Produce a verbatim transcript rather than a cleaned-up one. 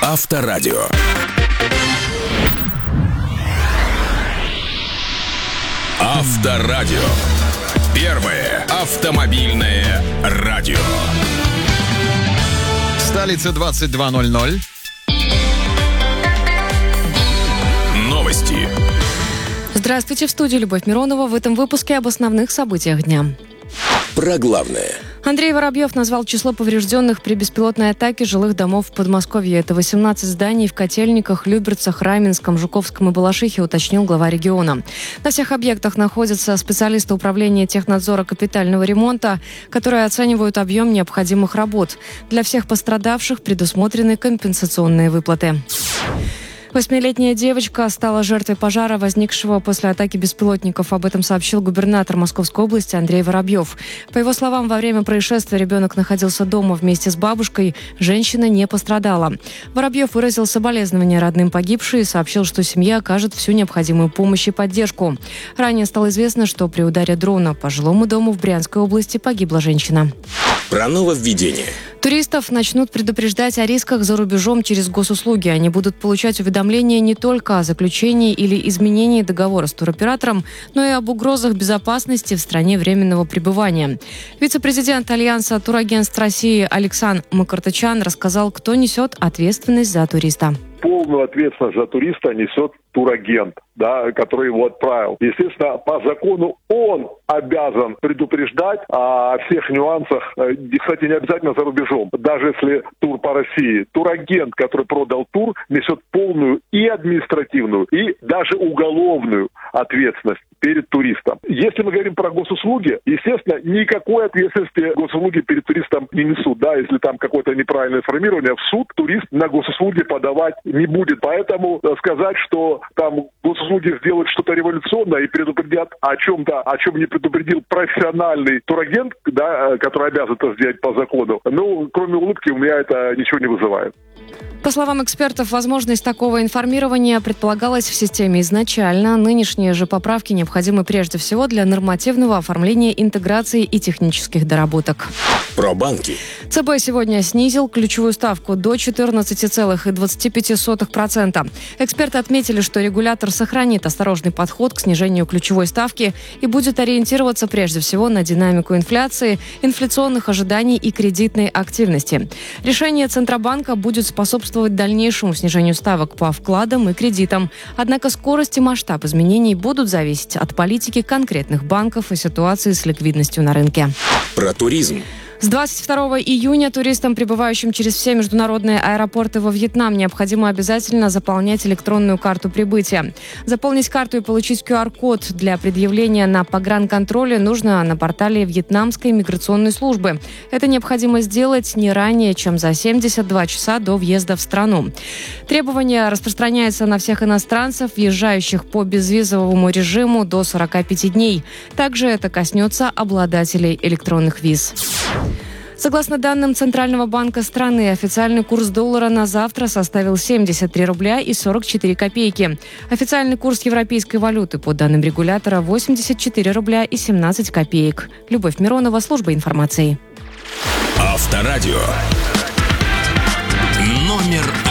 Авторадио. Авторадио. Первое автомобильное радио. Столица двадцать два ноль ноль. Новости. Здравствуйте, в студии Любовь Миронова. В этом выпуске об основных событиях дня. Про главное. Андрей Воробьев назвал число поврежденных при беспилотной атаке жилых домов в Подмосковье. Это восемнадцать зданий в Котельниках, Люберцах, Раменском, Жуковском и Балашихе, уточнил глава региона. На всех объектах находятся специалисты управления технадзора капитального ремонта, которые оценивают объем необходимых работ. Для всех пострадавших предусмотрены компенсационные выплаты. Восьмилетняя девочка стала жертвой пожара, возникшего после атаки беспилотников. Об этом сообщил губернатор Московской области Андрей Воробьев. По его словам, во время происшествия ребенок находился дома вместе с бабушкой. Женщина не пострадала. Воробьев выразил соболезнования родным погибшей и сообщил, что семья окажет всю необходимую помощь и поддержку. Ранее стало известно, что при ударе дрона по жилому дому в Брянской области погибла женщина. Про нововведение. Туристов начнут предупреждать о рисках за рубежом через госуслуги. Они будут получать уведомления не только о заключении или изменении договора с туроператором, но и об угрозах безопасности в стране временного пребывания. Вице-президент Альянса турагентств России Александр Макартычан рассказал, кто несет ответственность за туриста. Полную ответственность за туриста несет турагент, да, который его отправил. Естественно, по закону он обязан предупреждать о всех нюансах. Кстати, не обязательно за рубежом. Даже если тур по России. Турагент, который продал тур, несет полную и административную, и даже уголовную ответственность перед туристом. Если мы говорим про госуслуги, естественно, никакой ответственности госуслуги перед туристом не несут. Да, если там какое-то неправильное информирование, в суд турист на госуслуги подавать не будет. Поэтому сказать, что там госуслуги сделают что-то революционное и предупредят о чем-то, о чем не предупредил профессиональный турагент, да, который обязан это сделать по закону, ну, кроме улыбки, у меня это ничего не вызывает. По словам экспертов, возможность такого информирования предполагалась в системе изначально. Нынешние же поправки необходимы прежде всего для нормативного оформления интеграции и технических доработок. Про банки. ЦБ сегодня снизил ключевую ставку до четырнадцать целых двадцать пять сотых процента. Эксперты отметили, что регулятор сохранит осторожный подход к снижению ключевой ставки и будет ориентироваться прежде всего на динамику инфляции, инфляционных ожиданий и кредитной активности. Решение Центробанка будет способствовать дальнейшему снижению ставок по вкладам и кредитам. Однако скорость и масштаб изменений будут зависеть от политики конкретных банков и ситуации с ликвидностью на рынке. Про туризм. С двадцать второго июня туристам, прибывающим через все международные аэропорты во Вьетнам, необходимо обязательно заполнять электронную карту прибытия. Заполнить карту и получить ку ар код для предъявления на погранконтроле нужно на портале Вьетнамской миграционной службы. Это необходимо сделать не ранее, чем за семьдесят два часа до въезда в страну. Требование распространяется на всех иностранцев, въезжающих по безвизовому режиму до сорок пять дней. Также это коснется обладателей электронных виз. Согласно данным Центрального банка страны, официальный курс доллара на завтра составил семьдесят три рубля и сорок четыре копейки. Официальный курс европейской валюты, по данным регулятора, восемьдесят четыре рубля и семнадцать копеек. Любовь Миронова, служба информации. Авторадио. Номер